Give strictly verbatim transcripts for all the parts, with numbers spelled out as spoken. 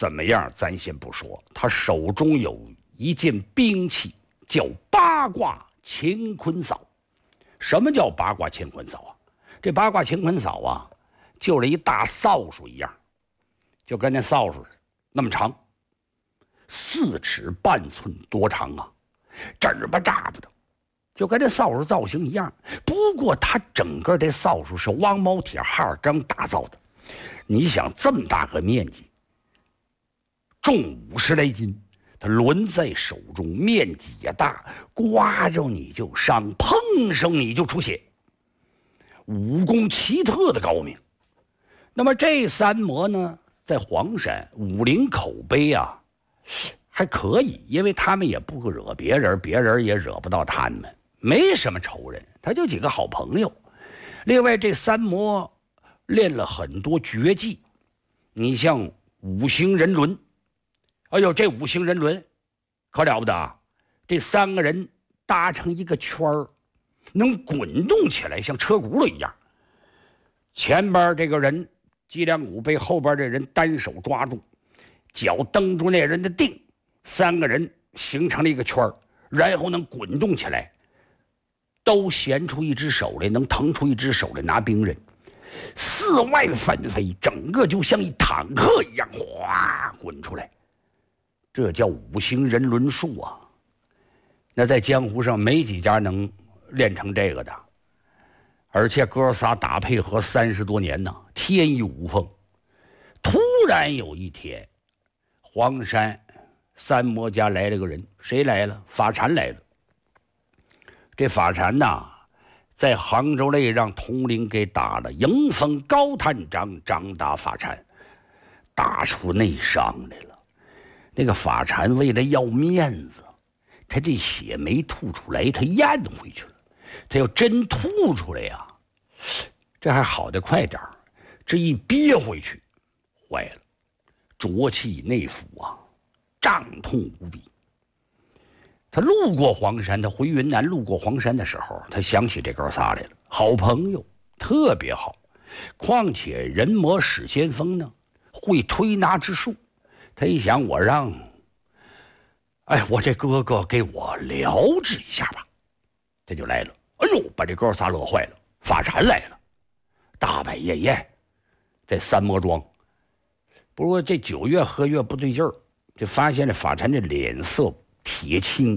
怎么样咱先不说，他手中有一件兵器，叫八卦乾坤扫。什么叫八卦乾坤扫啊？这八卦乾坤扫啊，就是一大扫帚一样，就跟那扫帚似的那么长，四尺半寸多长啊，这儿吧扎吧的，就跟这扫帚造型一样。不过它整个这扫帚是王毛铁汉钢打造的，你想这么大个面积，重五十来斤，它抡在手中，面积也大，刮着你就伤，碰上你就出血，武功奇特的高明。那么这三魔呢，在黄山武林口碑啊还可以，因为他们也不惹别人，别人也惹不到他们，没什么仇人，他就几个好朋友。另外这三魔练了很多绝技，你像五行人轮，哎呦，这五行人轮可了不得啊！这三个人搭成一个圈儿，能滚动起来，像车轱辘一样。前边这个人脊梁骨被后边这人单手抓住，脚蹬住那人的腚，三个人形成了一个圈儿，然后能滚动起来，都衔出一只手来，能腾出一只手来拿兵刃，四外翻飞，整个就像一坦克一样哗滚出来。这叫五行人轮术啊！那在江湖上没几家能练成这个的，而且哥仨打配合三十多年呢，天衣无缝。突然有一天，黄山三魔家来了个人，谁来了？法禅来了。这法禅呐，在杭州内让统领给打了，迎风高探长，张打法禅，打出内伤来了。那个法禅为了要面子，他这血没吐出来，他咽回去了。他要真吐出来呀，这还好得快点儿，这一憋回去，坏了，浊气内服啊，胀痛无比。他路过黄山，他回云南路过黄山的时候，他想起这哥仨来了，好朋友，特别好。况且人魔史先锋呢，会推拿之术。他一想，我让，哎，我这哥哥给我疗治一下吧，他就来了。哎呦，把这哥仨乐坏了。法禅来了，大半夜夜在三魔庄。不过这九月合月不对劲儿，就发现这法禅这脸色铁青，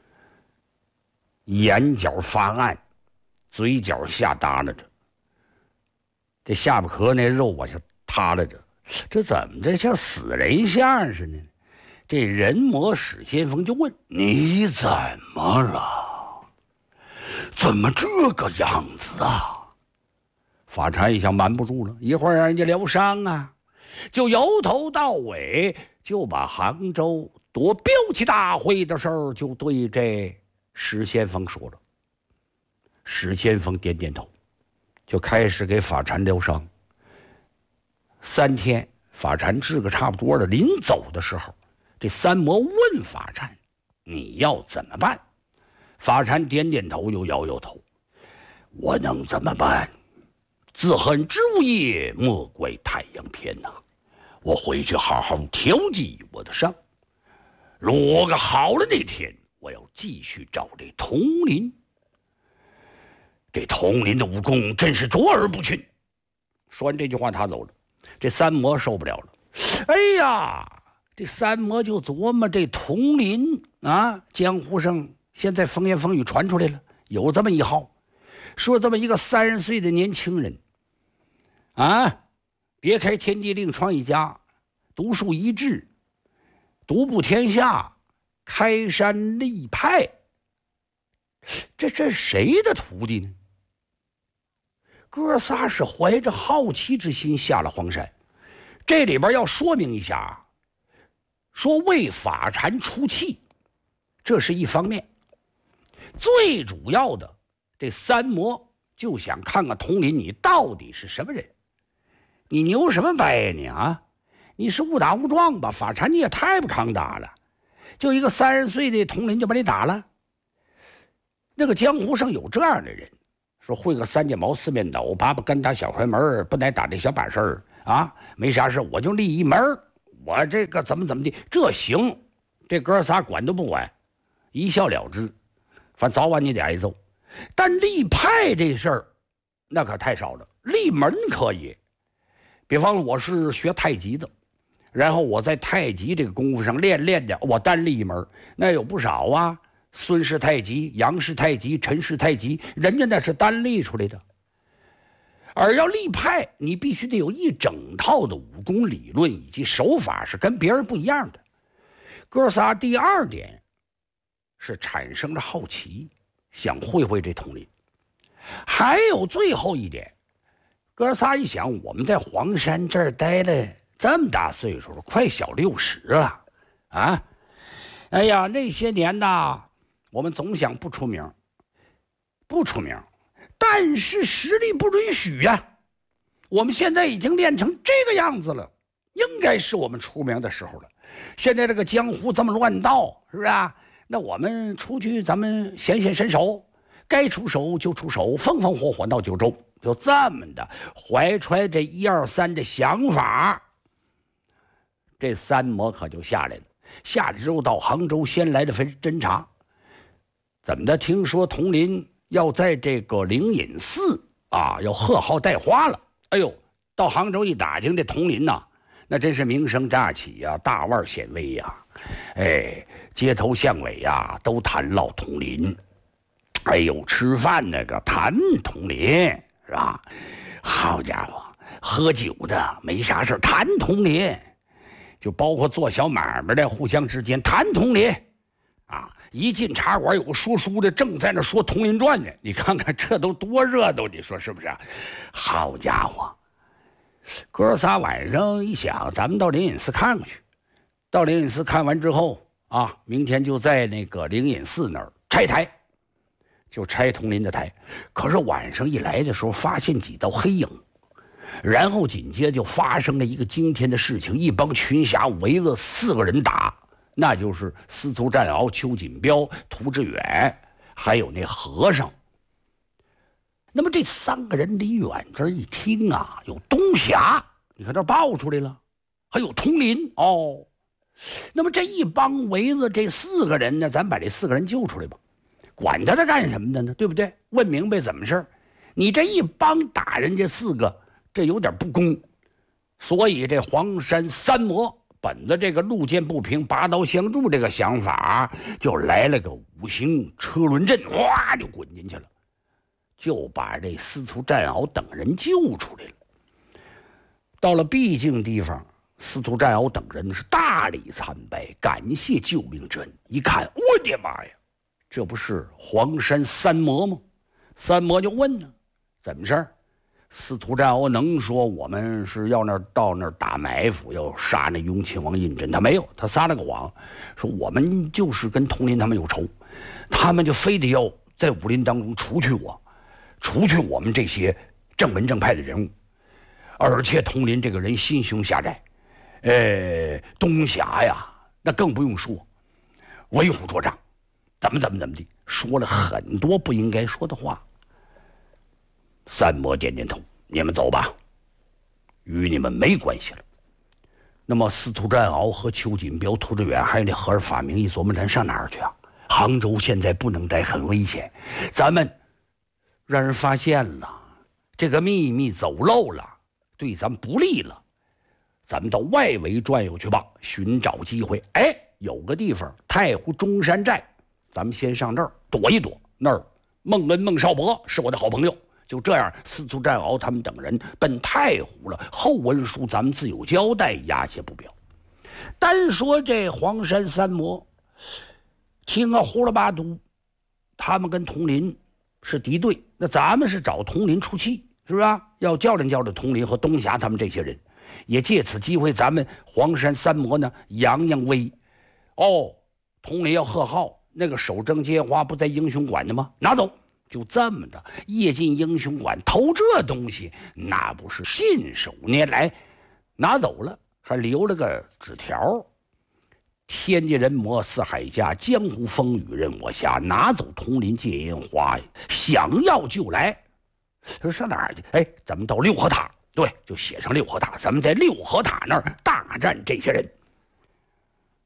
眼角发暗，嘴角下耷拉着，这下巴壳那肉往下塌拉着。这怎么着像死人相似的？这人魔史先锋就问：“你怎么了？怎么这个样子啊？”法禅一想瞒不住了，一会儿让人家疗伤啊，就由头到尾就把杭州夺标旗大会的事儿就对这史先锋说了。史先锋点点头，就开始给法禅疗伤。三天，法禅治个差不多了。临走的时候，这三魔问法禅：“你要怎么办？”法禅点点头，又摇摇头：“我能怎么办？自恨之夜，莫怪太阳偏呐！我回去好好调剂我的伤。落个好了那天，我要继续找这佟林。这佟林的武功真是卓尔不群。”说完这句话，他走了。这三魔受不了了，哎呀，这三魔就琢磨这佟林啊，江湖上现在风言风语传出来了，有这么一号，说这么一个三十岁的年轻人啊，别开天机另创一家，独树一帜，独步天下，开山立派，这这谁的徒弟呢？哥仨是怀着好奇之心下了黄山。这里边要说明一下啊，说为法禅出气，这是一方面，最主要的，这三魔就想看看佟林你到底是什么人，你牛什么掰呀你啊？你是误打误撞吧？法禅你也太不抗打了，就一个三十岁的佟林就把你打了。那个江湖上有这样的人，说会个三件毛四面斗，八八干打小快门，不乃打这小把事儿啊，没啥事我就立一门， 我这个怎么怎么的，这行，这哥仨管都不管，一笑了之。反正早晚你得挨揍。但立派这事儿，那可太少了。立门可以，比方我是学太极的，然后我在太极这个功夫上练练的，我单立一门，那有不少啊。孙氏太极、杨氏太极、陈氏太极，人家那是单立出来的。而要立派，你必须得有一整套的武功理论以及手法是跟别人不一样的。哥仨第二点是产生了好奇，想会会这统领。还有最后一点，哥仨一想，我们在黄山这儿待了这么大岁数了，快小六十了啊！哎呀，那些年呐，我们总想不出名，不出名。但是实力不允许呀、啊，我们现在已经练成这个样子了，应该是我们出名的时候了。现在这个江湖这么乱道，是不是啊？那我们出去，咱们显显身手，该出手就出手，风风火火闹九州，就这么的怀揣这一二三的想法，这三魔可就下来了。下来之后到杭州，先来的分侦查，怎么的？听说佟林要在这个灵隐寺啊，要贺号带花了。哎呦，到杭州一打听，这佟林呐、啊，那真是名声乍起呀、啊，大腕显威呀、啊，哎，街头巷尾呀、啊，都谈唠佟林。哎呦，吃饭那个谈佟林是吧？好家伙，喝酒的没啥事谈佟林，就包括做小买卖的，互相之间谈佟林。啊！一进茶馆，有个说书的正在那说《佟林传》呢，你看看这都多热闹，你说是不是？好家伙，哥仨晚上一想，咱们到灵隐寺看看去。到灵隐寺看完之后啊，明天就在那个灵隐寺那儿拆台，就拆佟林的台。可是晚上一来的时候，发现几道黑影，然后紧接着就发生了一个惊天的事情，一帮群侠围着四个人打。那就是司徒战鳌、邱锦标、涂志远，还有那和尚。那么这三个人离远这一听啊，有东侠，你看这爆出来了，还有佟林哦。那么这一帮围着这四个人呢，咱把这四个人救出来吧，管他他干什么的呢？对不对？问明白怎么事？你这一帮打人家四个，这有点不公。所以这黄山三魔本着这个路见不平拔刀相助这个想法，就来了个五行车轮阵，哗就滚进去了，就把这司徒战鳌等人救出来了。到了僻静地方，司徒战鳌等人是大礼参拜，感谢救命之恩。一看，我的妈呀，这不是黄山三魔吗？三魔就问呢，怎么事儿？司徒战鳌能说我们是要那儿到那儿打埋伏，要杀那雍亲王胤禛？他没有，他撒了个谎，说我们就是跟佟林他们有仇，他们就非得要在武林当中除去我，除去我们这些正门正派的人物。而且佟林这个人心胸狭窄，呃，东侠呀，那更不用说，为虎作伥，怎么怎么怎么的，说了很多不应该说的话。三魔点点头，你们走吧，与你们没关系了。那么司徒战鳌和邱锦标、涂志远还有那和尚法明一琢磨，咱上哪儿去啊？杭州现在不能待，很危险，咱们让人发现了，这个秘密走漏了，对咱们不利了，咱们到外围转悠去吧，寻找机会。哎，有个地方太湖中山寨，咱们先上这儿躲一躲，那儿孟恩、孟少伯是我的好朋友。就这样，司徒战鳌他们等人奔太湖了。后文书咱们自有交代，压且不表。单说这黄山三魔，听啊呼啦巴嘟，他们跟佟林是敌对，那咱们是找佟林出气，是不是啊？要较量较量佟林和东侠他们这些人，也借此机会，咱们黄山三魔呢扬扬威。哦，佟林要贺号，那个守正街花不在英雄馆的吗？拿走。就这么的，夜进英雄馆偷这东西，那不是信手拈来，拿走了，还留了个纸条：天界人魔四海家，江湖风雨任我侠，拿走佟林戒烟花，想要就来。他说上哪儿去？哎，咱们到六合塔，对，就写上六合塔，咱们在六合塔那儿大战这些人。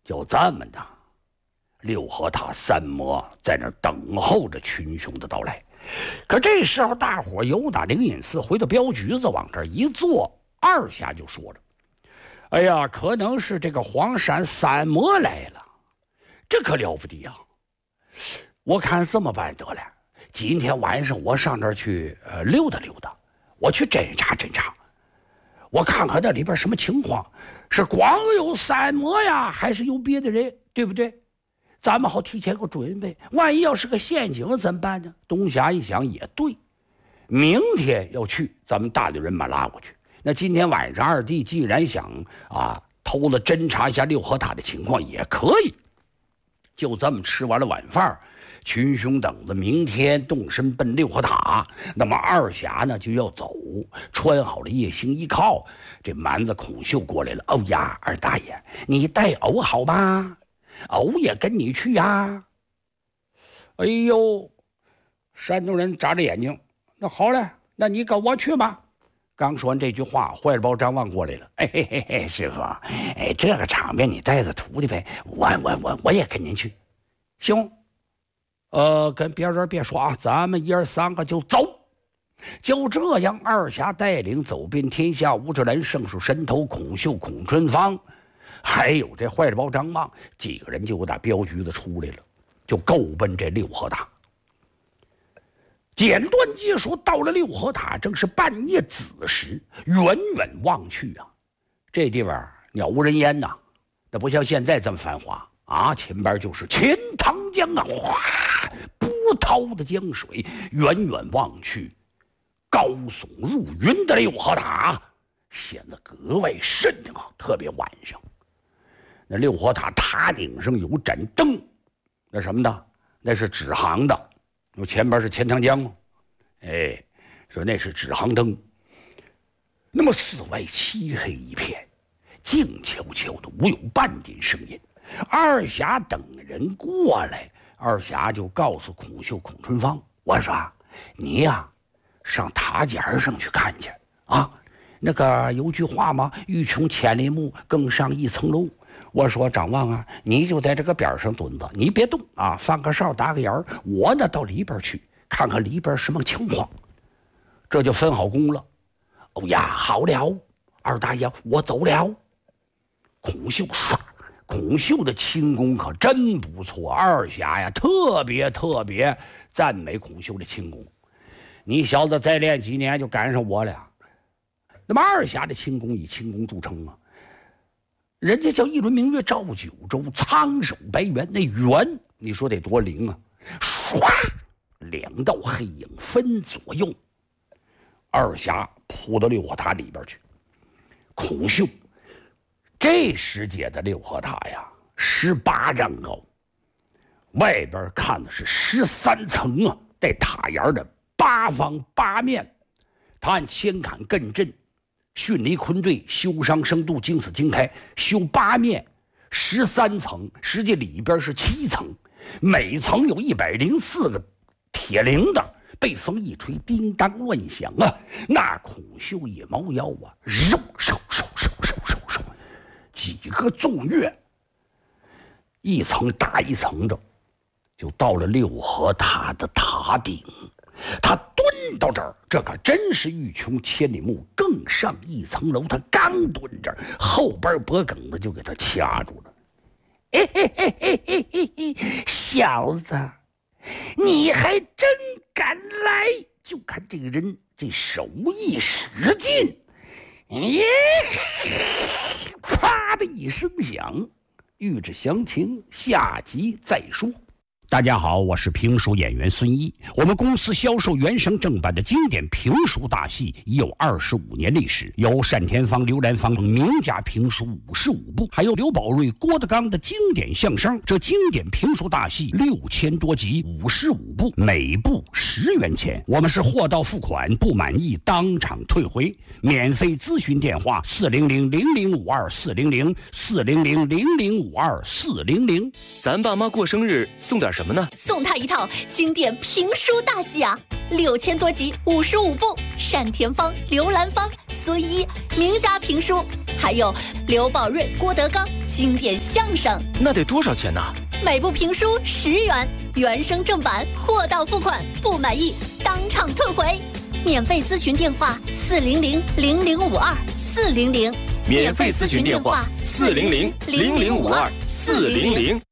就这么的，六合塔三魔在那儿等候着群雄的到来。可这时候，大伙由打灵隐寺回到镖局子，往这一坐，二侠就说了：“哎呀，可能是这个黄山三魔来了，这可了不得啊！我看这么办得了，今天晚上我上这儿去呃溜达溜达，我去侦查侦查，我看看这里边什么情况，是光有三魔呀，还是有别的人，对不对？咱们好提前个准备，万一要是个陷阱怎么办呢？”东侠一想也对，明天要去，咱们大队人马拉过去。那今天晚上二弟既然想啊偷了侦查一下六合塔的情况，也可以。就这么吃完了晚饭，群雄等着明天动身奔六合塔。那么二侠呢就要走，穿好了夜行衣靠，这蛮子孔秀过来了。哦呀，二大爷，你带偶好吧？偶也跟你去呀。哎呦，山东人眨着眼睛，那好嘞，那你跟我去吧。刚说完这句话，坏了包张望过来了。哎嘿嘿嘿，师傅，哎，这个场面你带着徒弟呗，我我我我也跟您去，行。呃，跟别人别说啊，咱们爷儿三个就走。就这样，二侠带领走遍天下吴志兰、圣树神头、孔秀、孔春芳，还有这坏了包张望，几个人就打镖局子出来了，就够奔这六合塔。简短结束，到了六合塔，正是半夜子时，远远望去啊，这地方鸟无人烟呐、啊，那不像现在这么繁华啊。前边就是钱塘江啊，哗，波涛的江水，远远望去，高耸入云的六合塔显得格外瘆得慌。特别晚上，那六合塔塔顶上有盏灯，那什么的，那是指航的。因为前边是钱塘江嘛，哎，说那是指航灯。那么四外漆黑一片，静悄悄的，无有半点声音。二侠等人过来，二侠就告诉孔秀、孔春芳：“我说你呀，上塔尖上去看去啊。那个有句话嘛，欲穷千里目，更上一层楼。我说张望啊，你就在这个边上蹲着，你别动啊，放个哨打个眼儿，我呢到里边去看看里边什么情况。”这就分好工了。哦呀，好了，二大爷，我走了。孔秀唰，孔秀的轻功可真不错，二侠呀特别特别赞美孔秀的轻功。你小子再练几年就赶上我了。那么二侠的轻功以轻功著称啊。人家叫一轮明月照九州，苍手白猿，那猿你说得多灵啊！唰，两道黑影分左右，二侠扑到六合塔里边去。孔秀，这世界的六合塔呀，十八丈高，外边看的是十三层啊，在塔沿的八方八面，他按千坎艮震。迅离坤兑，修伤生度，经死经开，修八面十三层，实际里边是七层，每层有一百零四个铁铃铛，被风一吹，叮当乱响啊！那孔秀一猫腰啊，嗖嗖嗖嗖嗖嗖嗖，几个纵跃，一层搭一层的，就到了六合塔的塔顶。他蹲到这儿，这可真是欲穷千里目，更上一层楼。他刚蹲这儿，后边脖梗子就给他掐住了。嘿嘿嘿嘿嘿嘿嘿，小子，你还真敢来！就看这个人这手一使劲，耶，啪的一声响。欲知详情，下集再说。大家好，我是评书演员孙一。我们公司销售原声正版的经典评书大戏已有二十五年历史，有单田芳、刘兰芳名家评书五十五部，还有刘宝瑞、郭德纲的经典相声。这经典评书大戏六千多集，五十五部，每部十元钱。我们是货到付款，不满意当场退回。免费咨询电话：四零零零零五二四零零四零零零零五二四零零。 咱爸妈过生日送点什么呢？ 送他一套经典评书大戏啊，六千多集，五十五部，单田芳、刘兰芳、孙一名家评书还有刘宝瑞、郭德纲经典相声。 那得多少钱呢？ 每部评书十元，原声正版，货到付款，不满意当场退回。免费咨询电话：四零零零零五二四零零。 免费咨询电话：四零零零零五二四零零。